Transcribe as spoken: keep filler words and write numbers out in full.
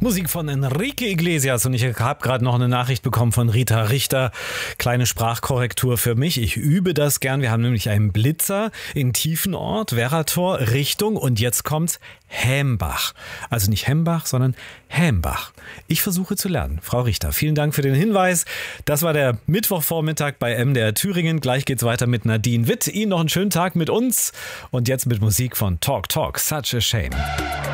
Musik von Enrique Iglesias und ich habe gerade noch eine Nachricht bekommen von Rita Richter. Kleine Sprachkorrektur für mich. Ich übe das gern. Wir haben nämlich einen Blitzer in Tiefenort, Werrator, Richtung und jetzt kommt's Hämbach. Also nicht Hembach, sondern Hämbach. Ich versuche zu lernen. Frau Richter, vielen Dank für den Hinweis. Das war der Mittwochvormittag bei M D R Thüringen. Gleich geht's weiter mit Nadine Witt. Ihnen noch einen schönen Tag mit uns und jetzt mit Musik von Talk Talk, Such a Shame.